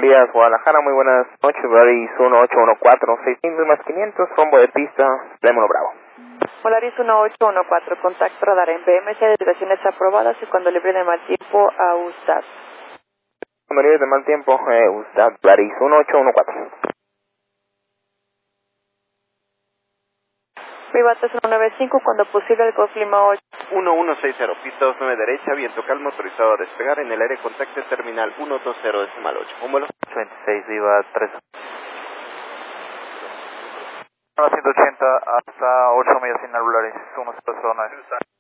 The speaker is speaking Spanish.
días, Guadalajara, muy buenas noches, Volaris 1814, 6.000 más 500, rumbo de pista, Lemon Bravo. Volaris 1814, contacto radar en PMC, derivaciones aprobadas y cuando libre de mal tiempo a USAT. Cuando libre de mal tiempo, USAT, Volaris 1814. Private 195, cuando posible el Golf Lima 8. 1160, pista 29 derecha, viento calmo, autorizado a despegar en el aire, contacto terminal 120.8. Un vuelo 26, Viva 3. 180 hasta 8 millas sin Volaris 1009.